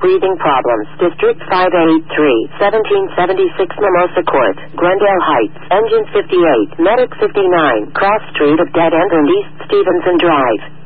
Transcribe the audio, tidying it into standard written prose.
breathing problems. District 583, 1776 Mimosa Court, Glendale Heights, Engine 58, Medic 59, Cross Street of Dead End and East Stevenson Drive.